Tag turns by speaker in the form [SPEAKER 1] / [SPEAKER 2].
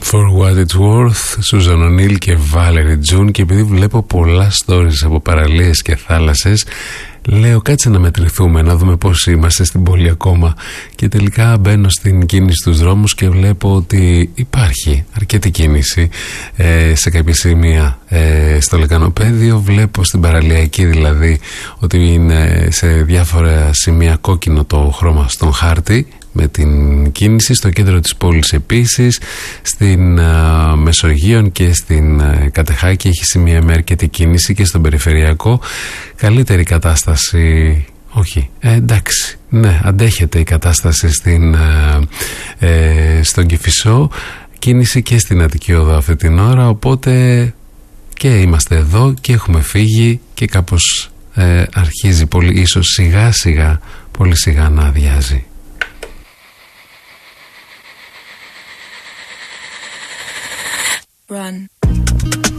[SPEAKER 1] For What It's Worth, Σούζαν Ονίλ και Βάλερι Τζουν. Και επειδή βλέπω πολλά stories από παραλίες και θάλασσες, λέω κάτσε να μετρηθούμε, να δούμε πώς είμαστε στην πόλη ακόμα. Και τελικά μπαίνω στην κίνηση στους δρόμους και βλέπω ότι υπάρχει αρκετή κίνηση σε κάποια σημεία στο λεκανοπέδιο. Βλέπω στην παραλιακή δηλαδή ότι είναι σε διάφορα σημεία κόκκινο το χρώμα στον χάρτη με την κίνηση. Στο κέντρο της πόλης επίσης, στην Μεσογείων και στην Κατεχάκη έχει σημεία με αρκετή κίνηση, και στον περιφερειακό καλύτερη κατάσταση. Όχι, εντάξει, ναι, αντέχεται η κατάσταση στον Κηφισό, κίνηση και στην Αττική Οδό αυτή την ώρα, οπότε και είμαστε εδώ και έχουμε φύγει και κάπως αρχίζει πολύ, ίσως σιγά σιγά, πολύ σιγά να αδειάζει.
[SPEAKER 2] Run.